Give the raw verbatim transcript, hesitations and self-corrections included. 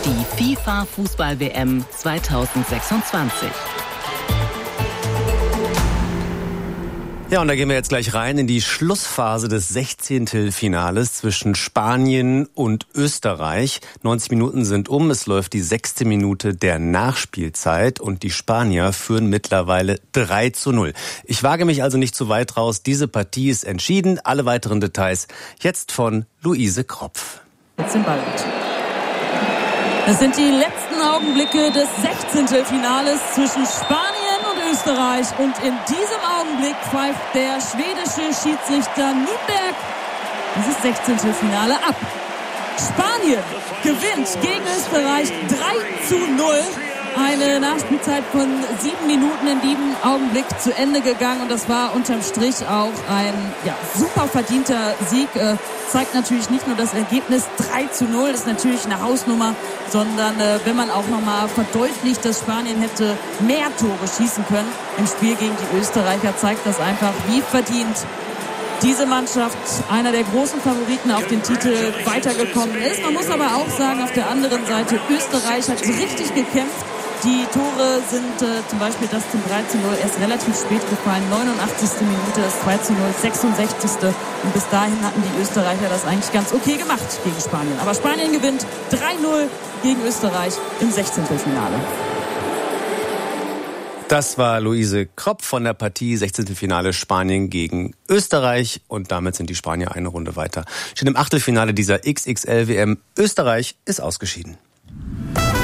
Die FIFA-Fußball-W M zweitausendsechsundzwanzig. Ja, und da gehen wir jetzt gleich rein in die Schlussphase des Sechzehntelfinales zwischen Spanien und Österreich. neunzig Minuten sind um, es läuft die sechste Minute der Nachspielzeit und die Spanier führen mittlerweile drei zu null. Ich wage mich also nicht zu weit raus, diese Partie ist entschieden. Alle weiteren Details jetzt von Luise Kropf. Jetzt im Ball. Das sind die letzten Augenblicke des Sechzehntelfinales zwischen Spanien und Österreich. Und in diesem Augenblick pfeift der schwedische Schiedsrichter Nürnberg dieses Sechzehntelfinale ab. Spanien gewinnt gegen Österreich drei zu null. Eine Nachspielzeit von sieben Minuten in diesem Augenblick zu Ende gegangen. Und das war unterm Strich auch ein ja, super verdienter Sieg. Äh, zeigt natürlich nicht nur das Ergebnis drei zu null, das ist natürlich eine Hausnummer, sondern äh, wenn man auch nochmal verdeutlicht, dass Spanien hätte mehr Tore schießen können im Spiel gegen die Österreicher, zeigt das einfach, wie verdient diese Mannschaft, einer der großen Favoriten auf den Titel, weitergekommen ist. Man muss aber auch sagen, auf der anderen Seite, Österreich hat richtig gekämpft. Die Tore sind äh, zum Beispiel das zum drei zu null erst relativ spät gefallen. neunundachtzigste Minute, das zwei zu null, sechsundsechzigste Und bis dahin hatten die Österreicher das eigentlich ganz okay gemacht gegen Spanien. Aber Spanien gewinnt drei null gegen Österreich im Sechzehntelfinale. Das war Luise Kropf von der Partie Sechzehntelfinale Spanien gegen Österreich. Und damit sind die Spanier eine Runde weiter. Schon im Achtelfinale dieser X X L W M. Österreich ist ausgeschieden.